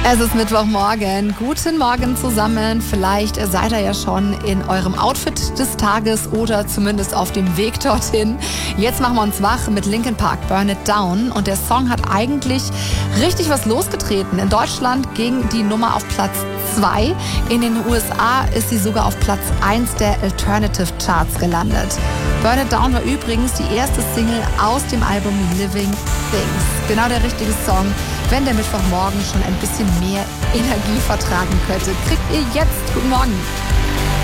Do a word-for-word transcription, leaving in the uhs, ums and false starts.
Es ist Mittwochmorgen. Guten Morgen zusammen. Vielleicht seid ihr ja schon in eurem Outfit des Tages oder zumindest auf dem Weg dorthin. Jetzt machen wir uns wach mit Linkin Park, Burn It Down. Und der Song hat eigentlich richtig was losgetreten. In Deutschland ging die Nummer auf Platz zwei. In den U S A ist sie sogar auf Platz eins der Alternative Charts gelandet. Burn It Down war übrigens die erste Single aus dem Album Living Things. Genau der richtige Song, wenn der Mittwochmorgen schon ein bisschen mehr Energie vertragen könnte. Kriegt ihr jetzt. Guten Morgen.